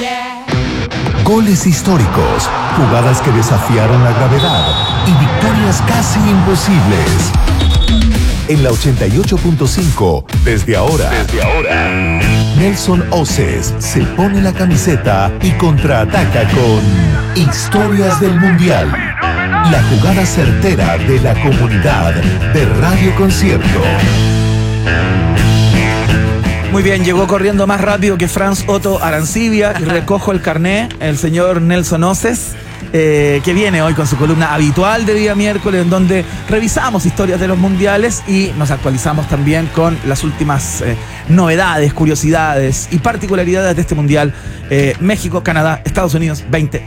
Goles históricos, jugadas que desafiaron la gravedad y victorias casi imposibles. En la 88.5, desde ahora, Nelson Oces se pone la camiseta y contraataca con Historias del Mundial. La jugada certera de la comunidad de Radio Concierto. Muy bien, llegó corriendo más rápido que Franz Otto Arancibia y recojo el carné, el señor Nelson Oces, que viene hoy con su columna habitual de día miércoles, en donde revisamos historias de los mundiales y nos actualizamos también con las últimas novedades, curiosidades y particularidades de este mundial México, Canadá, Estados Unidos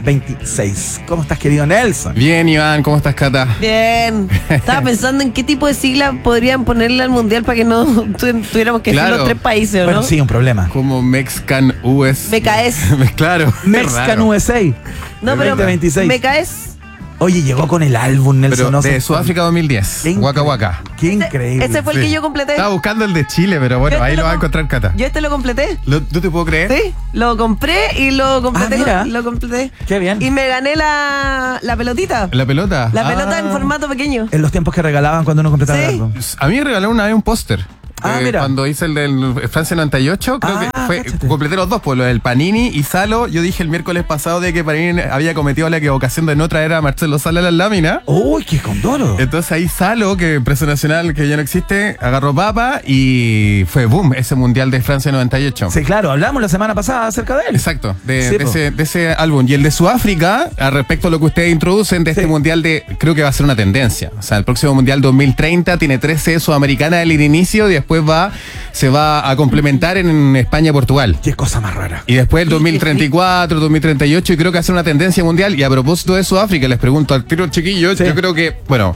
2026. ¿Cómo estás, querido Nelson? Bien, Iván, ¿cómo estás, Cata? Bien. Estaba pensando en qué tipo de sigla podrían ponerle al mundial para que no tuviéramos que decir los tres países, ¿no? Bueno, sí, un problema. Como Mexican US. MKS. Claro. Mexican USA. No, pero 2026. MKS. Oye, llegó con el álbum Nelson Pero Oces. de Sudáfrica 2010. Waka Waka. Qué increíble. Ese fue el que yo completé. Estaba buscando el de Chile, pero bueno, ahí lo vas a encontrar, Cata. Yo lo completé. ¿No te puedo creer? Sí, lo compré y lo completé. Mira. Lo completé. Qué bien. Y me gané la pelotita. ¿La pelota? La pelota en formato pequeño. En los tiempos que regalaban cuando uno completaba Sí. el álbum. A mí me regalaron una vez un póster. Mira. Cuando hice el del Francia 98, creo que fue, cáchate. completé los dos, pues lo del Panini y Salo. Yo dije el miércoles pasado de que Panini había cometido la equivocación de no traer a Marcelo Sala a las láminas. ¡Uy, qué condoro! Entonces ahí Salo, que empresa nacional que ya no existe, agarró papa y fue boom, ese mundial de Francia 98. Sí, claro, hablamos la semana pasada acerca de él. Exacto, Sí, de ese álbum. Y el de Sudáfrica, al respecto a lo que ustedes introducen de este mundial creo que va a ser una tendencia. O sea, el próximo mundial 2030 tiene 13 sudamericanas al inicio y después se va a complementar en España y Portugal. Qué cosa más rara. Y después el 2034, 2038, y creo que va a ser una tendencia mundial. Y a propósito de Sudáfrica, les pregunto al tiro, chiquillos, yo creo que, bueno,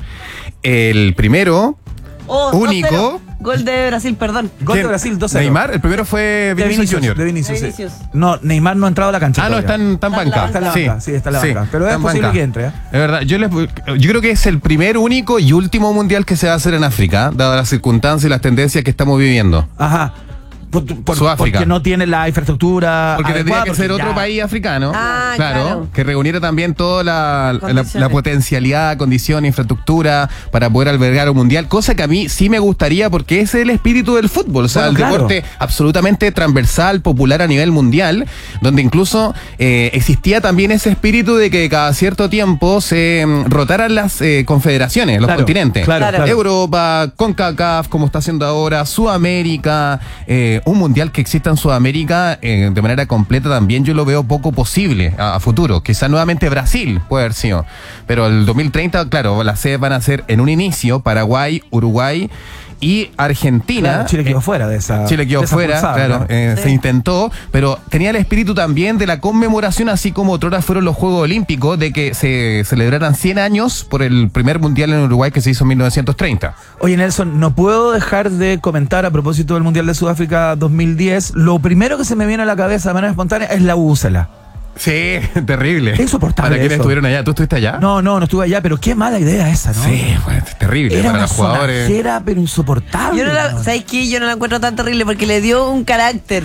el primero, único... 2-0. Gol de Brasil, perdón. Gol de Brasil 2-0. Neymar, el primero fue Vinicius Junior. De Vinicius, De sí. Vinicius. No, Neymar no ha entrado a la cancha. No, está en banca. Está en la banca, sí, está en la banca. Pero es posible que entre, ¿eh? Es verdad, yo creo que es el primer, único y último mundial que se va a hacer en África, dadas las circunstancias y las tendencias que estamos viviendo. Ajá. Sudáfrica. Porque no tiene la infraestructura. Porque tendría que ser otro ya. país africano, claro. que reuniera también toda la Condiciones. potencialidad, condición, infraestructura para poder albergar un mundial, cosa que a mí sí me gustaría porque ese es el espíritu del fútbol, o sea, Bueno, el deporte absolutamente transversal, popular a nivel mundial, donde incluso existía también ese espíritu de que cada cierto tiempo se rotaran las confederaciones, los continentes. Claro. Europa, CONCACAF, como está haciendo ahora, Sudamérica, un mundial que exista en Sudamérica de manera completa también yo lo veo poco posible a futuro. Quizá nuevamente Brasil puede haber sido, pero el 2030, claro, las sedes van a ser en un inicio Paraguay, Uruguay y Argentina. Claro, Chile quedó fuera de esa. Chile quedó fuera, pulsada, claro, ¿no? se intentó, pero tenía el espíritu también de la conmemoración, así como otras fueron los Juegos Olímpicos, de que se celebraran 100 años por el primer mundial en Uruguay que se hizo en 1930. Oye, Nelson, no puedo dejar de comentar a propósito del Mundial de Sudáfrica 2010. Lo primero que se me viene a la cabeza de manera espontánea es la búsela. Sí, terrible. Es insoportable. ¿Para quienes eso. estuvieron allá? ¿Tú estuviste allá? No estuve allá, pero qué mala idea esa, ¿no? Sí, bueno, terrible Era para una los jugadores. sonajera, pero insoportable. Yo no la, ¿no? ¿sabes qué? Yo no la encuentro tan terrible porque le dio un carácter.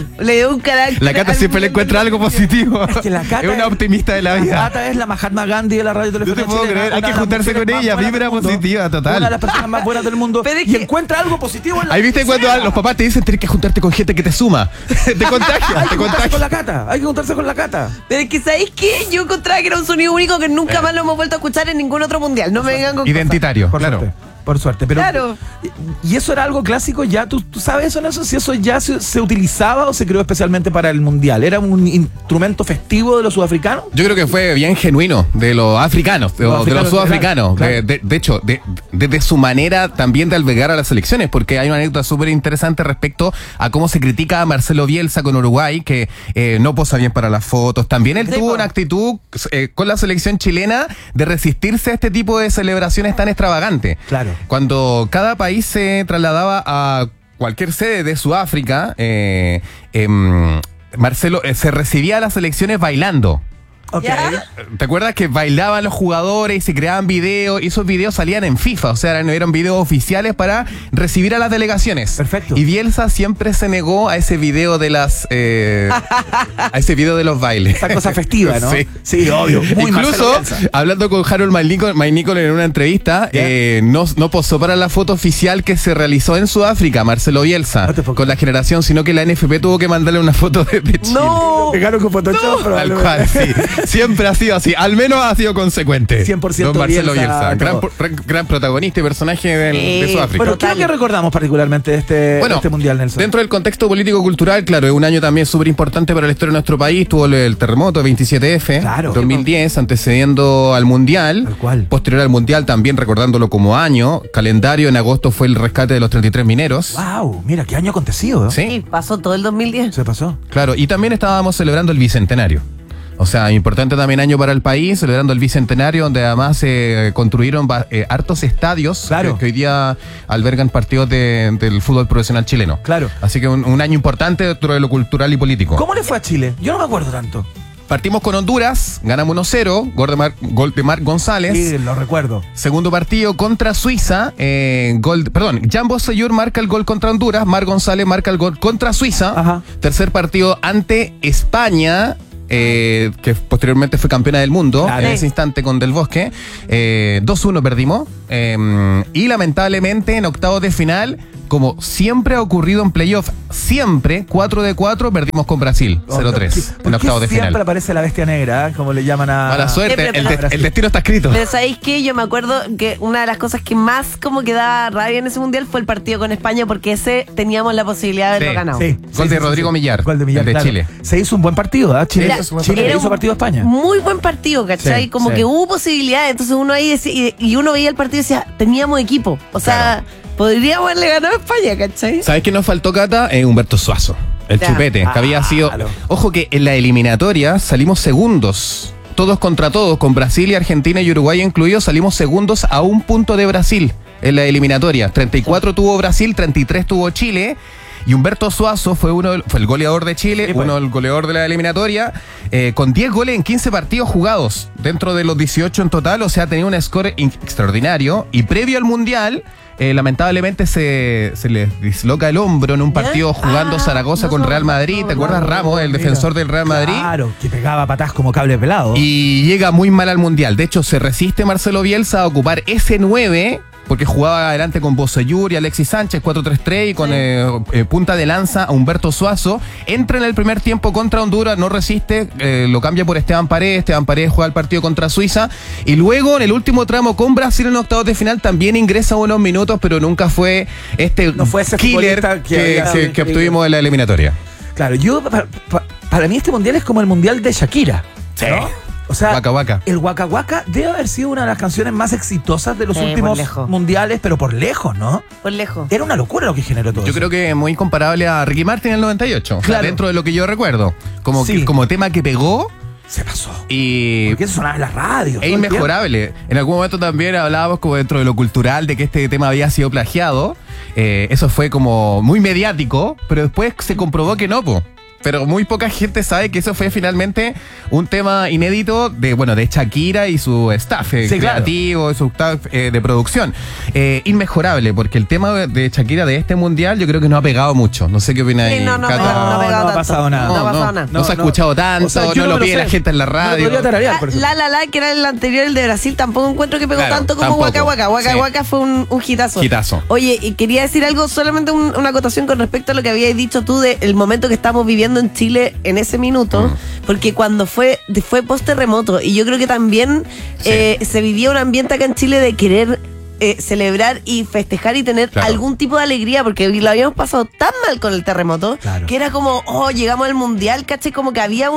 La Cata siempre le encuentra algo positivo. Es que la Cata es una optimista de la vida. La Cata es la Mahatma Gandhi de la radio Yo telefónica te puedo chilena, creer, hay una que de las juntarse mujeres con más ella, buenas vibra del mundo, positiva, total. Una de las personas más buenas del mundo. Pero es y que- encuentra algo positivo en la Ahí viste cuando sea. los papás te dicen tienes que juntarte con gente que te suma. Te contagia, Hay te que juntarse contagia. con la Cata. Hay que juntarse con la Cata. Pero es que, ¿sabéis qué? Yo encontraba que era un sonido único que nunca más lo hemos vuelto a escuchar en ningún otro mundial. No me vengan con Identitario, Por claro. suerte. Por suerte. Pero, Claro. ¿Y eso era algo clásico? ¿Ya tú sabes eso, Nelson? ¿Si eso ya se utilizaba o se creó especialmente para el Mundial? ¿Era un instrumento festivo de los sudafricanos? Yo creo que fue bien genuino de los africanos, de los sudafricanos. claro. De hecho, desde su manera también de albergar a las selecciones, porque hay una anécdota súper interesante respecto a cómo se critica a Marcelo Bielsa con Uruguay, que no posa bien para las fotos. También él Sí, tuvo po. una actitud con la selección chilena de resistirse a este tipo de celebraciones tan extravagantes. Claro. Cuando cada país se trasladaba a cualquier sede de Sudáfrica, Marcelo se recibía a las elecciones bailando. Ok. ¿Ya? ¿Te acuerdas que bailaban los jugadores y se creaban videos? Y esos videos salían en FIFA, o sea, eran videos oficiales para recibir a las delegaciones. Perfecto. Y Bielsa siempre se negó a ese video de a ese video de los bailes. Esa cosa festiva, ¿no? Sí. Sí, obvio. Muy Incluso, Marcelo Bielsa. hablando con Harold Maynicol en una entrevista, no posó para la foto oficial que se realizó en Sudáfrica, Marcelo Bielsa, No te puedo con la generación, sino que la NFP tuvo que mandarle una foto de Chile. No. Pegaron con Photoshop, Tal probablemente. cual, sí. Siempre ha sido así. Al menos ha sido consecuente. 100% Don Marcelo Bielsa, Bielsa. todo. Gran protagonista y personaje de Sudáfrica. Bueno, ¿qué es lo que recordamos particularmente de este Mundial, Nelson? Dentro del contexto político-cultural, claro, es un año también súper importante para la historia de nuestro país. Tuvo el terremoto 27F, Claro. 2010, antecediendo al Mundial. Tal cual. Posterior al Mundial, también recordándolo como año. Calendario, en agosto fue el rescate de los 33 mineros. Wow, mira, qué año acontecido, ¿no? Sí, Sí, pasó todo el 2010. Se pasó. claro. Y también estábamos celebrando el Bicentenario. O sea, importante también año para el país, celebrando el Bicentenario, donde además se construyeron hartos estadios Claro. que hoy día albergan partidos del fútbol profesional chileno. Claro. Así que un año importante dentro de lo cultural y político. ¿Cómo le fue a Chile? Yo no me acuerdo tanto. Partimos con Honduras, ganamos 1-0, gol de Marc González. Sí, lo recuerdo. Segundo partido contra Suiza, Jan Bossellur marca el gol contra Honduras, Marc González marca el gol contra Suiza. Ajá. Tercer partido ante España, que posteriormente fue campeona del mundo, Claro. en ese instante con Del Bosque. 2-1 perdimos. Y lamentablemente en octavos de final, como siempre ha ocurrido en playoff, siempre 4-4 perdimos con Brasil, 0-3 ¿Por en qué octavos de siempre final. aparece la bestia negra, como le llaman a... Mala suerte, Siempre, el destino está escrito. Pero ¿sabéis qué? Yo me acuerdo que una de las cosas que más como que daba rabia en ese mundial fue el partido con España, porque ese teníamos la posibilidad de haberlo Sí, ganado. Sí, Gol de Rodrigo Millar, Gol de Millar, el de claro. Chile. Se hizo un buen partido, ¿ah? Chile, Mira, Chile era hizo un partido a España. Muy buen partido, ¿cachai? Sí, Como sí. que hubo posibilidades. Entonces uno ahí decía, y uno veía el partido y decía, teníamos equipo. O sea, podríamos haberle ganado a España, ¿cachai? ¿Sabes quién nos faltó, Cata? Humberto Suazo, el Ya. chupete, que había sido... Claro. Ojo que en la eliminatoria salimos segundos. Todos contra todos, con Brasil y Argentina y Uruguay incluidos, salimos segundos a un punto de Brasil en la eliminatoria. 34 tuvo Brasil, 33 tuvo Chile. Y Humberto Suazo fue el goleador de Chile, Sí, pues. el goleador de la eliminatoria, con 10 goles en 15 partidos jugados, dentro de los 18 en total. O sea, tenía un score extraordinario. Y previo al Mundial, lamentablemente se les disloca el hombro en un partido jugando Zaragoza con Real Madrid. ¿Te acuerdas, Ramos, el defensor del Real Madrid? Claro, que pegaba patas como cable pelado. Y llega muy mal al Mundial. De hecho, se resiste Marcelo Bielsa a ocupar ese 9, porque jugaba adelante con Bossellur y Alexis Sánchez, 4-3-3, y con punta de lanza a Humberto Suazo. Entra en el primer tiempo contra Honduras, no resiste, lo cambia por Esteban Paredes. Esteban Paredes juega el partido contra Suiza. Y luego, en el último tramo con Brasil en octavos de final, también ingresa unos minutos, pero nunca fue No fue ese killer futbolista que obtuvimos en la eliminatoria. Claro, para mí este mundial es como el mundial de Shakira. Sí. ¿no? O sea, Waka Waka. el Waka Waka debe haber sido una de las canciones más exitosas de los Por últimos lejos. mundiales, pero por lejos, ¿no? Por lejos. Era una locura lo que generó todo Yo eso. creo que es muy comparable a Ricky Martin en el 98. O sea, Claro. dentro de lo que yo recuerdo. Sí. Como tema que pegó Se pasó. y Porque eso sonaba en las radios. es todo el inmejorable. En algún momento también hablábamos como dentro de lo cultural de que este tema había sido plagiado. Eso fue como muy mediático, pero después se comprobó que no, po. Pero muy poca gente sabe que eso fue finalmente un tema inédito de Shakira y su staff Sí, creativo, su staff de producción. Inmejorable, porque el tema de Shakira de este mundial yo creo que no ha pegado mucho. No sé qué opina ahí, Sí, no Cata. ha pegado no ha tanto. pasado nada. No ha No, pasado no. nada. No se ha escuchado tanto, O sea, yo no lo me pide sé. la gente en la No lo radio. podría tararear, por ejemplo. La, que era el anterior, el de Brasil, tampoco encuentro que pegó Claro, tanto como tampoco. Waka Waka. Waka Sí. Waka fue un hitazo. Hitazo. Oye, y quería decir algo, solamente una acotación con respecto a lo que habías dicho tú del momento que estamos viviendo en Chile en ese minuto, porque cuando fue post terremoto, y yo creo que también se vivía un ambiente acá en Chile de querer celebrar y festejar y tener Claro. algún tipo de alegría, porque lo habíamos pasado tan mal con el terremoto, Claro. que era como, llegamos al mundial, ¿cachai? Como que había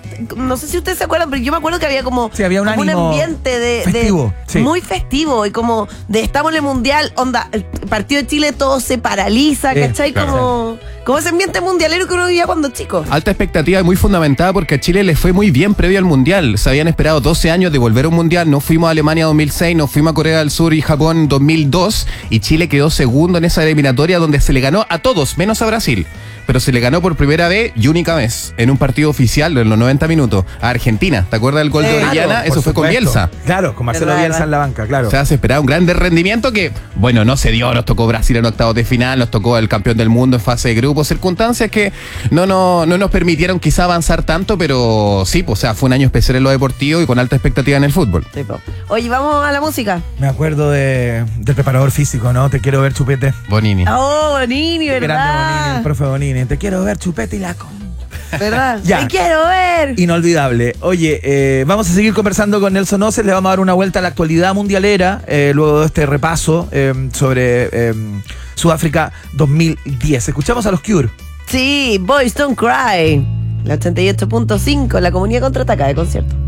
no sé si ustedes se acuerdan, pero yo me acuerdo que había como, Sí, había un como ánimo ambiente festivo, sí. muy festivo, y como de estamos en el mundial, onda, el partido de Chile todo se paraliza, ¿cachai? claro. Como ese ambiente mundialero que uno vivía cuando chico. Alta expectativa y muy fundamentada porque a Chile le fue muy bien previo al Mundial. Se habían esperado 12 años de volver a un Mundial. No fuimos a Alemania 2006, no fuimos a Corea del Sur y Japón 2002. Y Chile quedó segundo en esa eliminatoria donde se le ganó a todos, menos a Brasil. pero se le ganó por primera vez y única vez en un partido oficial en los 90 minutos a Argentina. ¿Te acuerdas del gol de Orellana? Claro, Eso por fue con supuesto. Bielsa. Claro, con Marcelo Verdad, Bielsa verdad. en la banca, claro. O sea, se esperaba un gran rendimiento que, bueno, no se dio. Nos tocó Brasil en octavos de final, nos tocó el campeón del mundo en fase de grupo. Circunstancias que no nos permitieron quizá avanzar tanto, pero sí, pues, o sea, fue un año especial en lo deportivo y con alta expectativa en el fútbol. Sí, po. Oye, vamos a la música. Me acuerdo del preparador físico, ¿no? Te quiero ver, Chupete. Bonini. Oh, Bonini, Grande Bonini, ¿verdad? el profe Bonini. Te quiero ver, Chupete y la con. ¿Verdad? Ya. Te quiero ver. Inolvidable. Oye, vamos a seguir conversando con Nelson Oces. Le vamos a dar una vuelta a la actualidad mundialera luego de este repaso sobre Sudáfrica 2010. Escuchamos a los Cure. Sí, Boys Don't Cry. La 88.5, la comunidad contraataca de concierto.